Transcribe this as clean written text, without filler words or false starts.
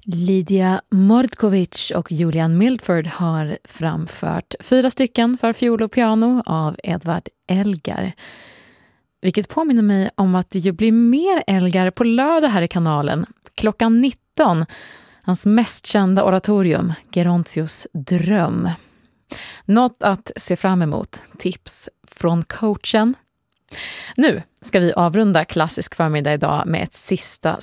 Lydia Mordkovic och Julian Milford har framfört 4 stycken för fiol och piano av Edvard Elgar. Vilket påminner mig om att det ju blir mer Elgar på lördag här i kanalen. Klockan 19. Hans mest kända oratorium, Gerontius dröm. Något att se fram emot. Tips från coachen. Nu ska vi avrunda klassisk förmiddag idag med ett sista